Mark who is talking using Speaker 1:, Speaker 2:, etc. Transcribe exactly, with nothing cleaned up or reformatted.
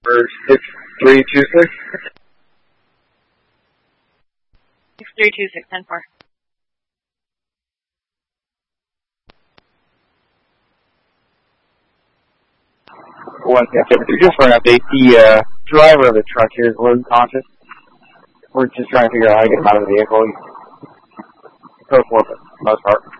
Speaker 1: number six three two six.
Speaker 2: six three two six ten four.
Speaker 1: One second. Just for an update, the uh, driver of the truck here is load conscious. We're just trying to figure out how to get him out of the vehicle. He's code for the most part.